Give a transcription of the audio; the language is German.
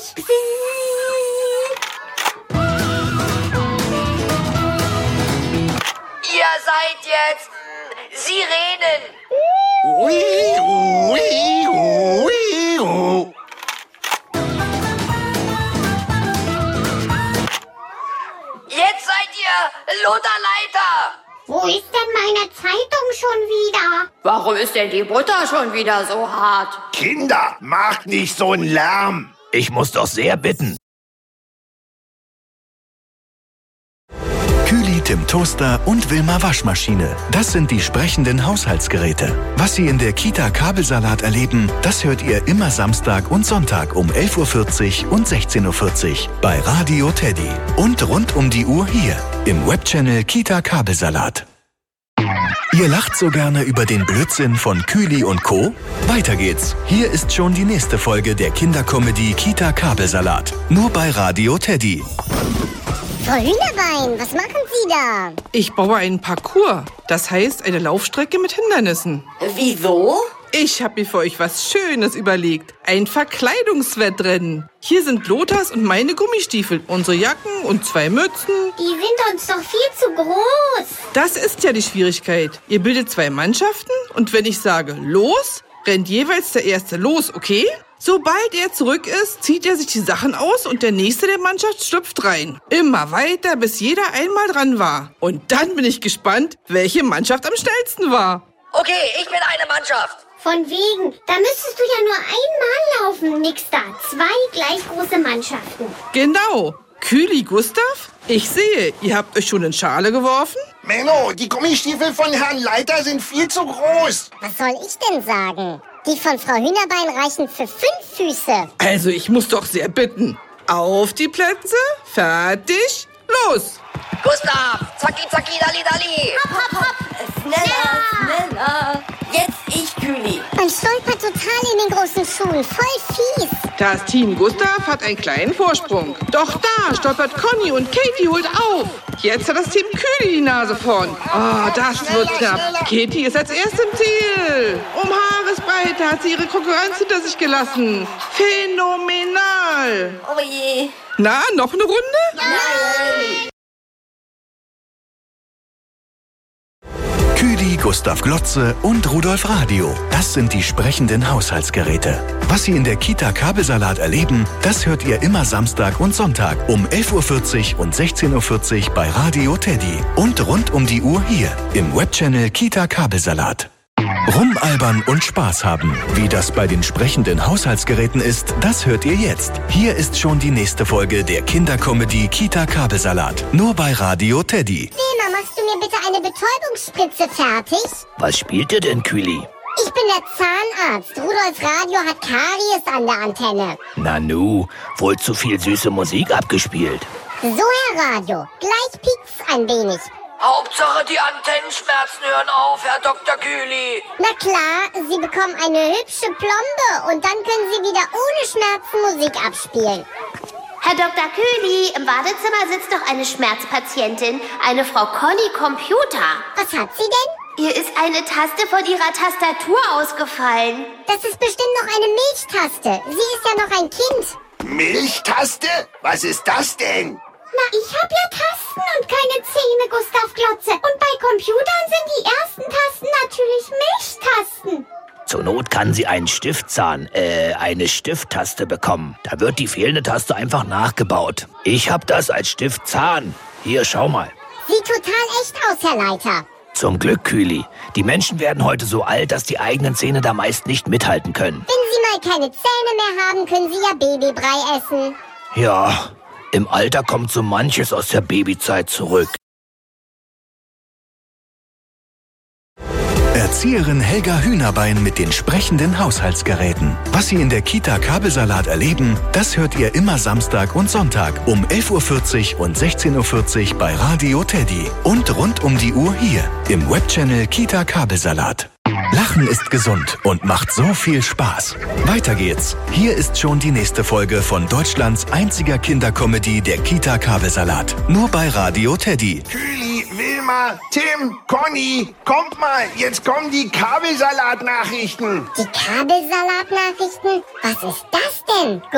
Ihr seid jetzt Sirenen. Jetzt seid ihr Lutherleiter. Wo ist denn meine Zeitung schon wieder? Warum ist denn die Butter schon wieder so hart? Kinder, macht nicht so einen Lärm. Ich muss doch sehr bitten. Kühli, Tim Toaster und Wilma Waschmaschine. Das sind die sprechenden Haushaltsgeräte. Was Sie in der Kita Kabelsalat erleben, das hört ihr immer Samstag und Sonntag um 11.40 Uhr und 16.40 Uhr bei Radio Teddy. Und rund um die Uhr hier im Webchannel Kita Kabelsalat. Ihr lacht so gerne über den Blödsinn von Kühli und Co.? Weiter geht's. Hier ist schon die nächste Folge der Kindercomedy Kita Kabelsalat. Nur bei Radio Teddy. Frau Hühnerbein, was machen Sie da? Ich baue einen Parcours. Das heißt eine Laufstrecke mit Hindernissen. Wieso? Ich habe mir für euch was Schönes überlegt. Ein Verkleidungswettrennen. Hier sind Lothars und meine Gummistiefel, unsere Jacken und 2 Mützen. Die sind uns doch viel zu groß. Das ist ja die Schwierigkeit. Ihr bildet 2 Mannschaften und wenn ich sage los, rennt jeweils der Erste los, okay? Sobald er zurück ist, zieht er sich die Sachen aus und der Nächste der Mannschaft schlüpft rein. Immer weiter, bis jeder einmal dran war. Und dann bin ich gespannt, welche Mannschaft am schnellsten war. Okay, ich bin eine Mannschaft. Von wegen, da müsstest du ja nur einmal laufen, nix da. 2 gleich große Mannschaften. Genau. Kühli, Gustav, ich sehe, ihr habt euch schon in Schale geworfen. Menno, die Gummistiefel von Herrn Leiter sind viel zu groß. Was soll ich denn sagen? Die von Frau Hühnerbein reichen für 5 Füße. Also ich muss doch sehr bitten. Auf die Plätze, fertig, los. Gustav, zacki, zacki, dali, dali. Hopp, hopp, hopp. Schneller. Jetzt ich, Kühli. Man stolpert total in den großen Schuhen, voll fies. Das Team Gustav hat einen kleinen Vorsprung. Doch da stolpert Conny und Katie holt auf. Jetzt hat das Team Kühli die Nase vorn. Oh, das wird knapp. Katie ist als Erste im Ziel. Um Haaresbreite hat sie ihre Konkurrenz hinter sich gelassen. Phänomenal. Oh je. Na, noch eine Runde? Nein. Kühli, Gustav Glotze und Rudolf Radio. Das sind die sprechenden Haushaltsgeräte. Was Sie in der Kita Kabelsalat erleben, das hört ihr immer Samstag und Sonntag um 11.40 Uhr und 16.40 Uhr bei Radio Teddy. Und rund um die Uhr hier im Webchannel Kita Kabelsalat. Rumalbern und Spaß haben. Wie das bei den sprechenden Haushaltsgeräten ist, das hört ihr jetzt. Hier ist schon die nächste Folge der Kindercomedy Kita Kabelsalat. Nur bei Radio Teddy. Wilma, machst du mir bitte eine Betäubungsspritze fertig? Was spielt ihr denn, Kühli? Ich bin der Zahnarzt. Rudolf Radio hat Karies an der Antenne. Nanu, wohl zu viel süße Musik abgespielt. So, Herr Radio, gleich piekt's ein wenig. Hauptsache, die Antennenschmerzen hören auf, Herr Dr. Kühli. Na klar, Sie bekommen eine hübsche Plombe und dann können Sie wieder ohne Schmerzen Musik abspielen. Herr Dr. Kühli, im Badezimmer sitzt doch eine Schmerzpatientin, eine Frau Conny Computer. Was hat sie denn? Ihr ist eine Taste von ihrer Tastatur ausgefallen. Das ist bestimmt noch eine Milchtaste. Sie ist ja noch ein Kind. Milchtaste? Was ist das denn? Na, ich hab ja Tasten und keine Zähne, Gustav Glotze. Und bei Computern sind die ersten Tasten natürlich Milchtasten. Zur Not kann sie einen Stiftzahn, eine Stifttaste bekommen. Da wird die fehlende Taste einfach nachgebaut. Ich hab das als Stiftzahn. Hier, schau mal. Sieht total echt aus, Herr Leiter. Zum Glück, Kühli. Die Menschen werden heute so alt, dass die eigenen Zähne da meist nicht mithalten können. Wenn Sie mal keine Zähne mehr haben, können Sie ja Babybrei essen. Ja, im Alter kommt so manches aus der Babyzeit zurück. Erzieherin Helga Hühnerbein mit den sprechenden Haushaltsgeräten. Was Sie in der Kita Kabelsalat erleben, das hört ihr immer Samstag und Sonntag um 11.40 Uhr und 16.40 Uhr bei Radio Teddy. Und rund um die Uhr hier im Webchannel Kita Kabelsalat. Lachen ist gesund und macht so viel Spaß. Weiter geht's. Hier ist schon die nächste Folge von Deutschlands einziger Kindercomedy, der Kita Kabelsalat. Nur bei Radio Teddy. Kühli, Wilma, Tim, Conny, kommt mal, jetzt kommen die Kabelsalat-Nachrichten. Die Kabelsalat-Nachrichten? Was ist das denn?